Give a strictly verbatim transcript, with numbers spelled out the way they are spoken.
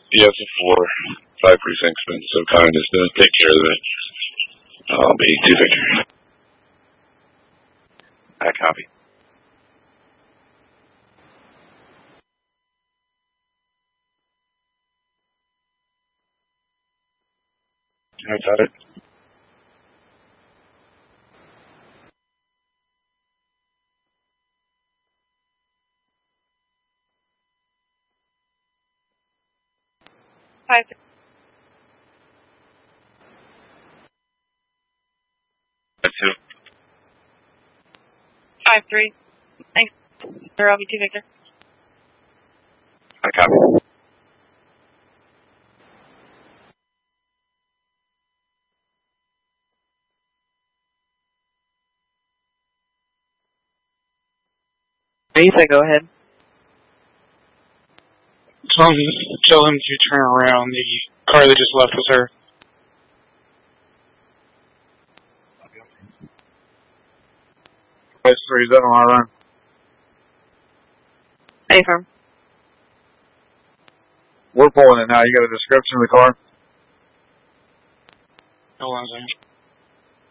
Yes, a four. Five precinct's been so kind as to take care of that. I'll be two Victor. I copy. I got it. Five. Five two. Five three. Thanks. Sir, I'll be two Victor. I copy. Ethan, go ahead. Tell him, tell him to turn around. The car that just left was her. Five three, is that on our run? Hey, firm. We're pulling it now. You got a description of the car? Hold on a second.